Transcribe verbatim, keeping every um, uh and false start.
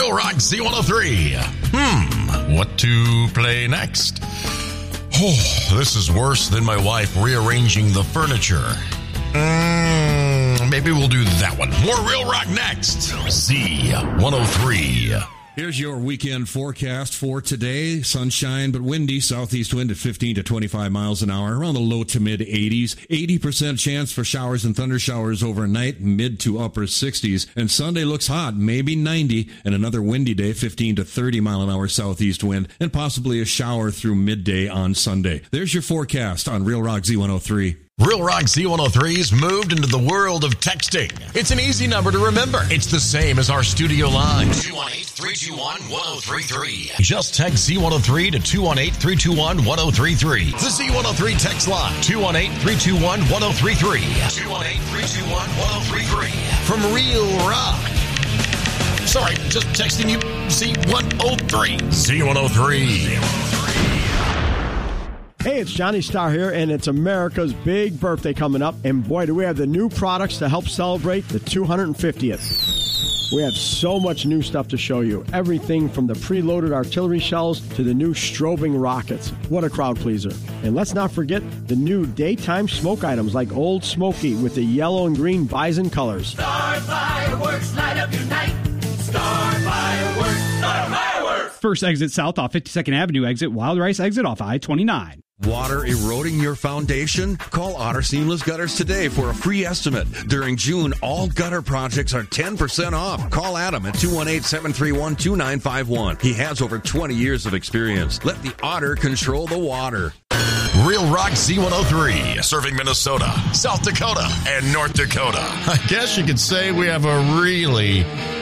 Real Rock Z one oh three. Hmm, what to play next? Oh, this is worse than my wife rearranging the furniture. Mm, maybe we'll do that one. More Real Rock next. Z one oh three. Here's your weekend forecast for today. Sunshine, but windy. Southeast wind at fifteen to twenty-five miles an hour. Around the low to mid eighties. eighty percent chance for showers and thunder showers overnight. Mid to upper sixties. And Sunday looks hot. Maybe ninety. And another windy day. fifteen to thirty mile an hour southeast wind. And possibly a shower through midday on Sunday. There's your forecast on Real Rock Z one oh three. Real Rock Z one oh three's moved into the world of texting. It's an easy number to remember. It's the same as our studio line. two one eight, three two one, one oh three three. Just text Z one oh three to two one eight, three two one, one oh three three. The Z one oh three text line. two one eight, three two one, one oh three three. two one eight, three two one, one oh three three. From Real Rock. Sorry, just texting you Z one oh three. Z one oh three. Hey, it's Johnny Starr here, and it's America's big birthday coming up. And boy, do we have the new products to help celebrate the two hundred fiftieth. We have so much new stuff to show you. Everything from the preloaded artillery shells to the new strobing rockets. What a crowd pleaser. And let's not forget the new daytime smoke items like Old Smoky with the yellow and green bison colors. Star fireworks, light up your night. Star fireworks, star fireworks. First exit south off fifty-second Avenue exit, Wild Rice exit off I twenty-nine. Water eroding your foundation? Call Otter Seamless Gutters today for a free estimate. During June, all gutter projects are ten percent off. Call Adam at two one eight, seven three one, two nine five one. He has over twenty years of experience. Let the Otter control the water. Real Rock Z one oh three, serving Minnesota, South Dakota, and North Dakota. I guess you could say we have a really